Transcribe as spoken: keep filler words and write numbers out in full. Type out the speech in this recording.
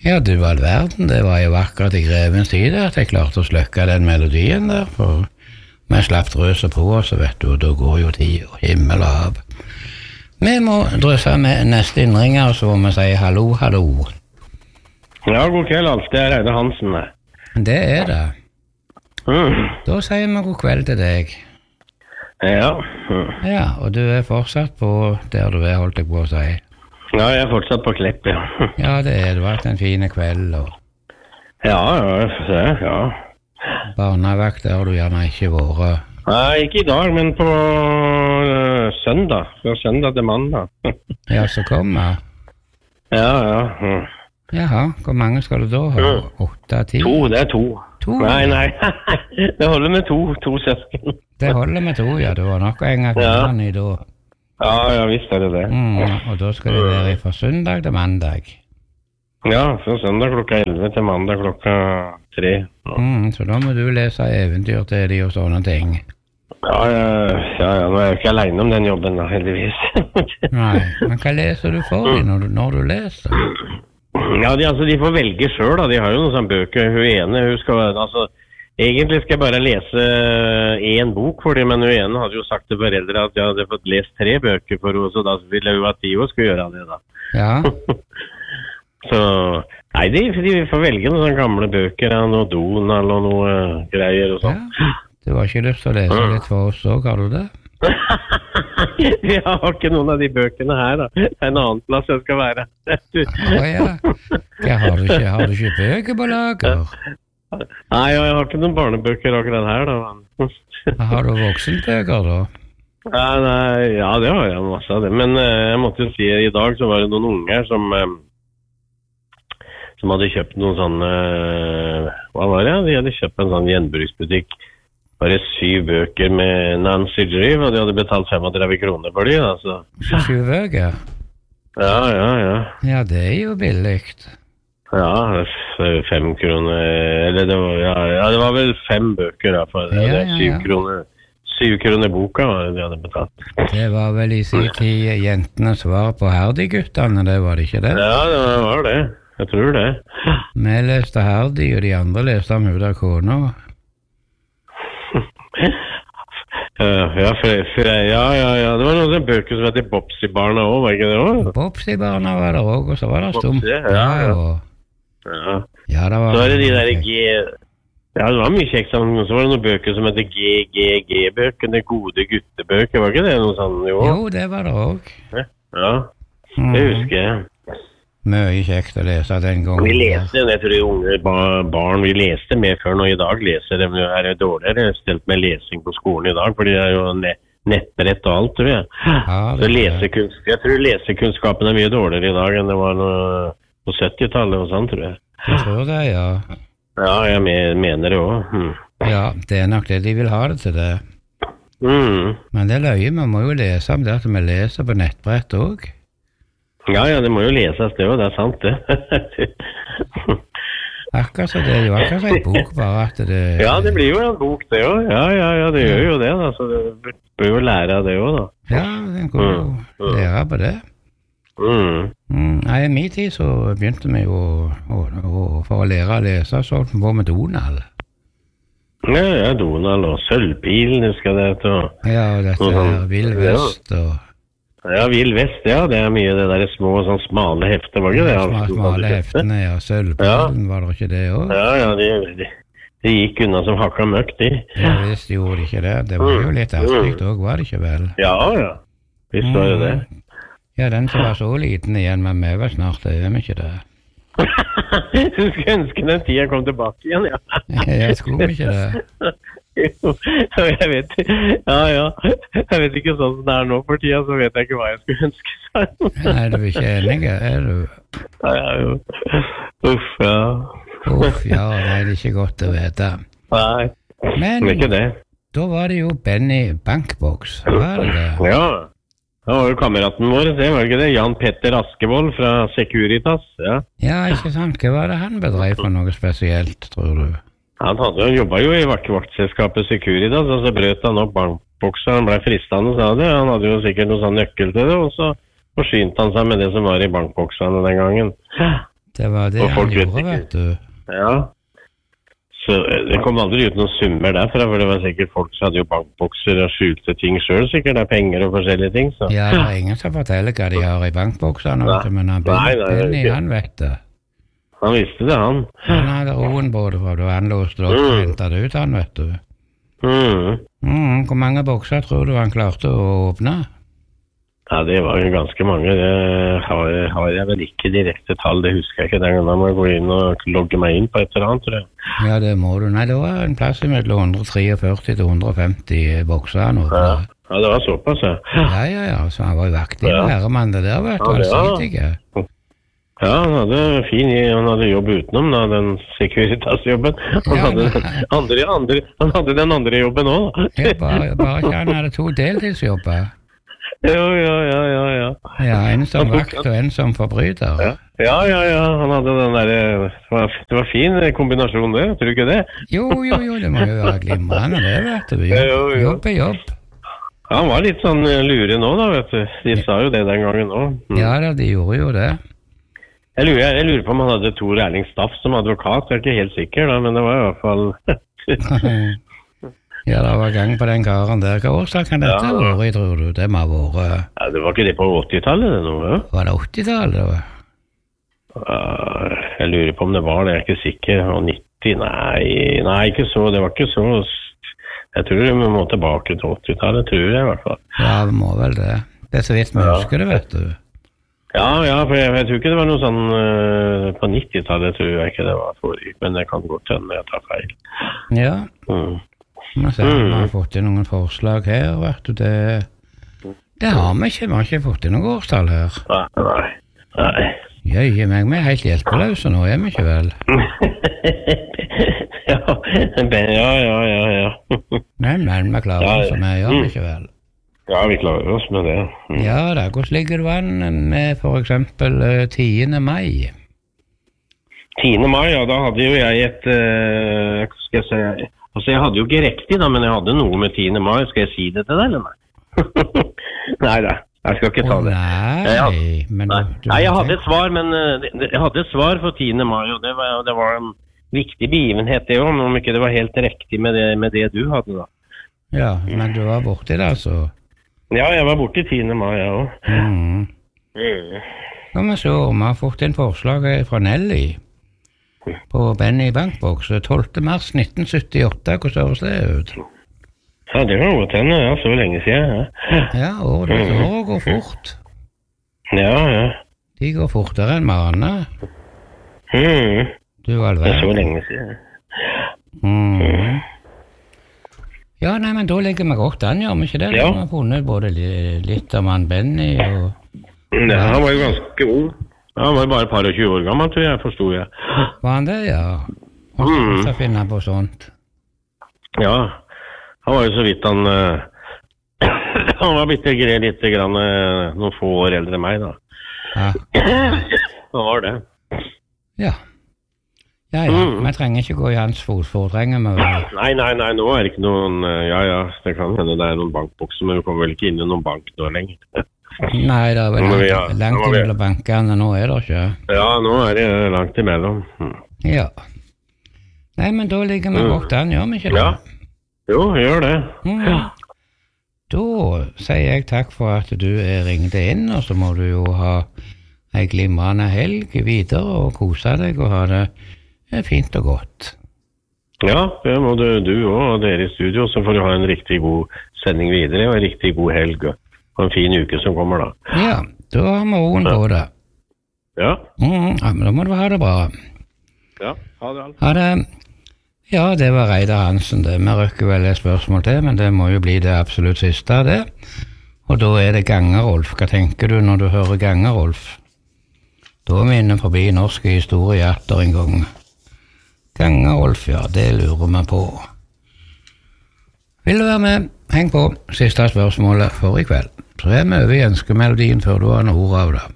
Ja, du var verden, det var jo akkurat i grevens tid at jeg klarte å slukke den melodien der, for vi slapp drøse på oss, vet du, og da går jo tid og himmel og hav. Vi må drøse med neste innringer, så må vi si hallo, hallo. Ja, god kveld, Alf, det er Reine Hansen. Det er det. Mm. Da sier vi god kveld til deg. Ja. Mm. Ja, og du er fortsatt på der du er, holdt jeg på å si. Ja, jeg er fortsatt på Klepp, ja. Ja, det er, det var en fin kveld, og... Ja, ja, se, ja. Barnevakt der har du gjerne ikke vært. Nei, ikke i dag, men på uh, søndag. Fra søndag til mandag. Ja, så kommer. Ja, ja. Mm. Jaha, hvor mange skal du da ha? Åtte, ti? To, det er to. To? Nei, nei, det holder med to, to søsken. Det holder med to, ja. Det var nok å henge kvinnen i da. Ja, ja, visst er det det. Mm, og da skal det være fra søndag til mandag. Ja, fra søndag klokka elleve til mandag klokka tre. Mm, så da må du lese eventyr til de og sånne ting. Ja, ja, ja, ja, nå er jeg jo ikke alene om den jobben da, heldigvis. Nei, men hva leser du for dem når du, når du leser? Ja, de, altså, de får velge selv da, de har jo noen sånne bøker. Hun ene, hun skal, altså, egentlig skal jeg bare lese en bok for dem, men hun ene hadde jo sagt til foreldre at jeg hadde fått lest tre bøker for henne, så da ville hun at de også skulle gjøre det da. Ja. Så, nei, de, de får velge noen sånne gamle bøker, noe Donald og noe uh, greier og sånn. Ja, du har ikke lyst til å lese litt for oss også, har du det? Jeg har ikke noen av de bøkene her da. Det er en annen plass jeg skal være. Å ja, ja har, du ikke, har du ikke bøker på lager? Nei, jeg har ikke noen barnebøker akkurat her da. Har du voksenbøker da? Ja, nei, ja, det har jeg masse av det. Men uh, jeg måtte jo si i dag så var det noen unger som, um, som hadde kjøpt noen sånne, uh, hva var det? De hadde kjøpt en sånn gjenbruksbutikk. Bare syv bøker med Nancy Drew, og de hadde betalt femogtretive kroner for de, altså. Syv bøker? Ja, ja, ja. Ja, det er jo billigt. Ja, fem kroner, eller det var, ja, ja, det var vel fem bøker da, for det, ja, det ja, syv ja. kroner, syv kroner boka var det de hadde betalt. Det var vel i sin tid jentenes svar på Hardy-guttene, det var det ikke det? Ja, det var det, jeg tror det. Vi leste Hardy, og de andre leste om Huda Kona. Ja, for, for, ja, ja, ja, det var noen bøker som heter Bobsy-barna også, var ikke det også? Bobsy-barna var det også, og så var det Stump. Bobsy, ja, ja. Og... ja. Ja, det var... Så var det de der G... Ja, det var mye kjekt sammen, så var det noen bøker som heter G G G-bøker, det gode guttebøker, var ikke det noe sånn? Jo, jo det var det også. Ja, det husker jeg. Mye kjekt å lese den gangen. Vi leste, jeg tror unge barn, vi leste mer før nå i dag, leser de er dårligere stelt med lesing på skolen i dag, for det er jo nettbrett og alt, tror jeg. Ja, så lesekunst, jeg tror lesekunnskapen er mye dårligere i dag enn det var på syttitallet og sånn, tror jeg. Jeg tror det, ja. Ja, jeg mener det også. Hmm. Ja, det er nok det de vil ha det til det. Mm. Men det er løye, vi må jo lese om det at vi leser på nettbrett også. Ja, ja, det må jo leses det også, det er sant det. Akkurat så det er jo akkurat så en bok bare at det... Ja, det blir jo en bok det også, ja, ja, ja, det gjør jo det da, så det bør jo lære av det også da. Ja, den kan jo mm. lære på det. Mm. Mm. Nei, i min tid så begynte vi jo å, å, for å lære å lese så var med Donald. Ja, ja, Donald og Sølvpilen, husker jeg det etter. Ja, og dette her, Vill Vest og... Ja, Vill Vest, ja, det er mye det der små, sånn smale hefter, var ikke det? Ja, smale heftene, ja, Sølvpilen, ja. Var det ikke det også? Ja, ja, de, de, de gikk unna som hakka møkk, de. Ja, visst gjorde de ikke det. Det var jo litt artigt også, var det ikke vel? Ja, ja, visst var jo det. Ja, den som var så liten igjen, men vi var snart det, er vi ikke det? Du skulle ønske den tiden kom tilbake igjen, ja. Jeg skulle ikke det. Jo, jeg vet, ja, ja, jeg vet ikke sånn som det er nå for tida, så vet jeg ikke hva jeg skulle ønske seg. Nei, du er ikke enig, er du? Ja, ja, jo. Uff, ja. Uff, ja, det er ikke godt å vite. Nei, men det er ikke det. Da var det jo Benny Bankbox, var det det? Ja, det var jo kameraten vår, det var ikke det? Jan Petter Askevold fra Securitas, ja. Ja, ikke sant, hva var det han bedrev for noe spesielt, tror du? Han hadde jo jobbet jo i vaktselskapet Securitas, og så brøt han opp bankbokser, han ble fristende, sa det. Han hadde jo sikkert noen sånn nøkkel til det, og så forsynte han seg med det som var i bankboksene den gangen. Det var det Og folk han vet gjorde, ikke. vet du. Ja. Så eh, det kom aldri ut noen summer derfra, for det var sikkert folk som hadde jo bankbokser og skjulte ting selv, sikkert det er penger og forskjellige ting, så. Ja, det er ingen som forteller hva de har i bankboksene, vet du, men han Nei, nei, det er Benny, ikke. han vet det. Han visste det, han. Han hadde roen på det, for da han låste det opp og Mm. hentet det ut, han, vet du. Mm. Mm, hvor mange bokser tror du han klarte å åpne? Ja, det var jo ganske mange. Det har, har jeg vel ikke direkte tall, det husker jeg ikke. Den gangen må jeg gå inn og logge meg inn på et eller annet, tror jeg. Ja, det må du. Nei, det var en plass mellom one treførti til one femti bokser han åpnet. Ja, ja det var såpass, ja. Ja, ja, ja, så han var jo aktiv Ja. herremann det der, vet du, Ja, det var- allsidige. Ja, han hadde fin, han hadde jobb utenom da, den Securitas-jobben. Han, Ja, hadde men- den andre, andre, han hadde den andre jobben også. Ja, bare, bare ikke han hadde to deltidsjobber. Jo, ja, ja, ja, ja. Ja, en som Han tok- vakt og en som forbryter. Ja, ja, ja, ja. Han hadde den der, det var, det var fin kombinasjon det, tror du ikke det? Jo, jo, jo, det må jo være glimrende det, vet du. Ja, jo, Jobb, jo. jobb er jobb. Han var litt sånn eh, lure nå da, vet du. De sa jo det den gangen også. Mm. Ja da, de gjorde jo det. Jeg, lurer, jeg lurer på om han hadde Tor Erling Staff som advokat, jeg er ikke helt sikker da, men det var i hvert fall... Ja, det var gang på den karen der. Hva årsak kan dette Ja. ha vært i, tror du? Det må ha vært... Ja, det var ikke det på åttitallet det nå, ja? Var det åttitallet? da? Uh, jeg lurer på om det var det, jeg er ikke sikker. Og nitti, nei, nei, ikke så, det var ikke så... Jeg tror vi må tilbake til åttitallet, tror jeg i hvert fall. Ja, vi må vel det. Det er så vidt vi Ja. husker det, vet du. Ja, ja, for jeg, jeg tror ikke det var noe sånn uh, på nittitallet, tror jeg ikke det var forrige, men det kan godt hende jeg tar feil. Ja, Mm. vi ser om vi har fått inn noen forslag her, vet du. Det, det har vi ikke, vi har ikke fått inn noen årstall her. Nei, nei, nei. Jøye meg, vi er helt hjelpeløse nå, er vi ikke vel? ja, ben- ja, ja, ja, ja. Men, men, vi klarer Ja, oss, og vi gjør mm. vi ikke vel? ja, vi klarer oss med det. Mm. Ja da, hvordan ligger du an med for eksempel eh, tiende mai? tiende mai, ja, da hadde jo jeg et, uh, skal jeg si, altså jeg hadde jo ikke riktig da, men jeg hadde noe med tiende mai, skal jeg si det til deg, eller nei? nei da, jeg skal ikke ta Å det. nei, Ja, men Nei, du, du nei jeg hadde et svar, men uh, det- det- jeg hadde et svar for tiende mai, og det var, det var en viktig begivenhet det også, om ikke det var helt riktig med det, med det du hadde da. Ja, men du var borti det, altså. Ja, jeg var borte i tiende mai, jeg også. Mm. Mm. Skal vi se, vi har fått inn forslag fra Nelly på Benny Bankboks tolvte mars nitten syttiåtte. Hvordan høres det ut? Ja, det var godt henne, ja, så lenge siden, ja. Ja, året år går fort. Ja, ja. De går fortere enn mane. Mm. Du all Det er så verden. lenge siden. Mm. Ja, nei, men da ligger vi godt an, gjør vi ikke det? Ja. Vi har funnet både li- litt om han Benny og... Ja, han var jo ganske ung. Ja, han var jo bare et par og tjue år gammel, tror jeg, forstod jeg. Var han det, ja? Hva skal vi så finne på sånt? Ja, han var jo så vidt han... eh, han var bitte gre litt grann, eh, noen få år eldre enn meg, da. Ja, Han var det. ja. Ja, ja, Mm. vi trenger ikke gå i hans fotspor, trenger vi vel? Nei, nei, nei, nå er det ikke noen... eh, Ja, ja, det kan hende det er noen bankbokser, men vi kommer vel ikke inn i noen bank nå lenger. Nei, det er vel Nå må vi- langt, ja, langt nå må vi- imellom bankene, nå er det ikke. Ja, nå er det langt imellom. Mm. Ja. Nei, men da ligger vi Mm. godt an, gjør vi ikke det? Ja. Jo, gjør det. Mm. Da sier jeg takk for at du eh, ringte inn, og så må du jo ha ei glimrende helg videre og kose deg og ha det eh, fint og godt. Ja, det må du, du også, og dere i studio, så får du ha en riktig god sending videre, og en riktig god helg, og en fin uke som kommer da. Ja, da har vi roen på det. Ja, Mm, ja, men da må du ha det bra. ja, ha det alt. Ha det. Ja, det var Reidar Hansen det. Vi røkker vel et spørsmål til, men det må jo bli det absolutt siste av det. Og da er det Gangerolf. Hva tenker du når du hører Gangerolf? Da er vi inne forbi norsk historie atter en gang. Gangerolf, ja, det lurer vi på. Vil du være med? Heng på. Siste spørsmålet for i kveld. Så er vi over i ønskemelodien før du har noe ord av det.